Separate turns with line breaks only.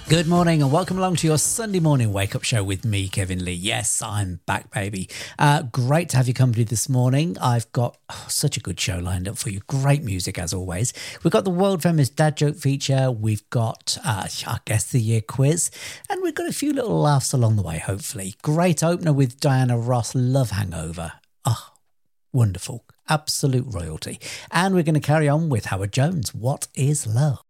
Good morning and welcome along to your Sunday morning wake-up show with me, Kevin Lee. Yes, I'm back, baby. Great to have your company this morning. I've got such a good show lined up for you. Great music as always. We've got the world famous dad joke feature. We've got our Guess the Year quiz. And we've got a few little laughs along the way, hopefully. Great opener with Diana Ross, Love Hangover. Oh, wonderful. Absolute royalty. And we're going to carry on with Howard Jones, What is Love?